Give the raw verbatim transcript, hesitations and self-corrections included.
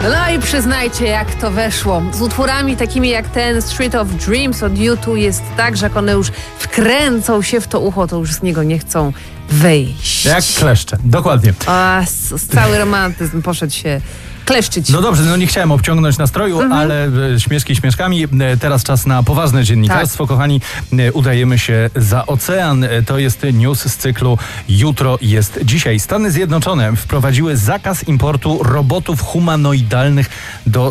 No i przyznajcie, jak to weszło. Z utworami takimi jak ten Street of Dreams od U dwa jest tak, że jak one już wkręcą się w to ucho, to już z niego nie chcą wyjść. Jak kleszcze, dokładnie. A, cały romantyzm poszedł się kleszczyć. No dobrze, no nie chciałem obciągnąć nastroju, mhm. ale e, śmieszki śmieszkami. E, teraz czas na poważne dziennikarstwo. Tak. Kochani, e, udajemy się za ocean. E, to jest news z cyklu Jutro jest dzisiaj. Stany Zjednoczone wprowadziły zakaz importu robotów humanoidalnych do